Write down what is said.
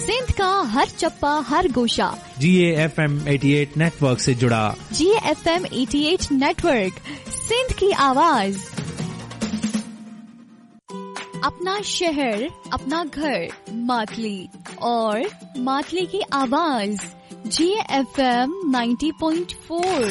सिंध का हर चप्पा हर गोशा GAFM 88 network से जुड़ा। GAFM 88 नेटवर्क, सिंध की आवाज। अपना शहर, अपना घर, मातली और मातली की आवाज। GAFM 90.4।